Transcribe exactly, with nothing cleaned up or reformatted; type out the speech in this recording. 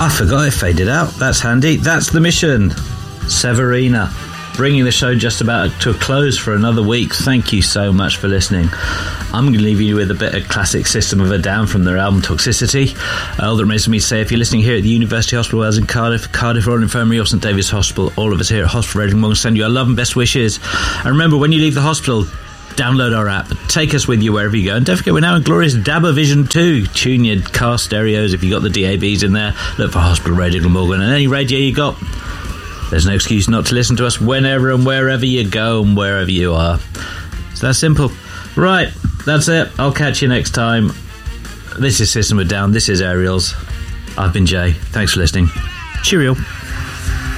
I forgot it faded out. That's handy. That's the mission. Severina, bringing the show just about to a close for another week. Thank you so much for listening. I'm going to leave you with a bit of classic System of a Down from their album Toxicity. All that remains for me to say, if you're listening here at the University Hospital Wales in Cardiff, Cardiff Royal Infirmary or St David's Hospital, all of us here at Hospital Reading will send you our love and best wishes. And remember, when you leave the hospital, download our app, take us with you wherever you go, and don't forget we're now in glorious Dabba Vision two. Tune your car stereos if you got the D A Bs in there. Look for Hospital Radio Glamorgan, and any radio you got, there's no excuse not to listen to us whenever and wherever you go and wherever you are. It's that simple. Right, that's it. I'll catch you next time. This is System of a Down. This is Aerials. I've been Jay. Thanks for listening. Cheerio.